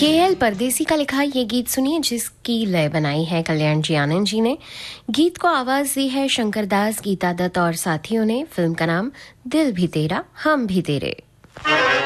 KL परदेसी का लिखा ये गीत सुनिए, जिसकी लय बनाई है कल्याण जी आनंद जी ने। गीत को आवाज दी है शंकर दास, गीता दत्त और साथियों ने। फिल्म का नाम दिल भी तेरा हम भी तेरे।